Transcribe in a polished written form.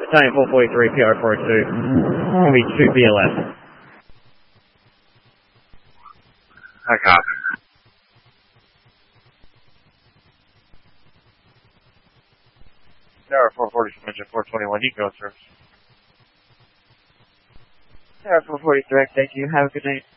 Italian 443, PR42. Going to be 2 BLS. I copy. Tower 440, engine 421, you go, sir. Tower 443, thank you. Have a good night.